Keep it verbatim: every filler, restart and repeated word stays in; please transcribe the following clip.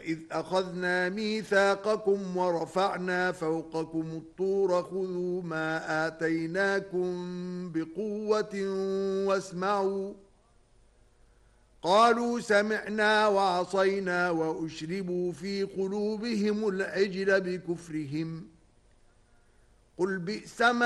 وإذ أخذنا ميثاقكم ورفعنا فوقكم الطور خذوا ما آتيناكم بقوة واسمعوا قالوا سمعنا وعصينا وأشربوا في قلوبهم العجل بكفرهم قل بئس ما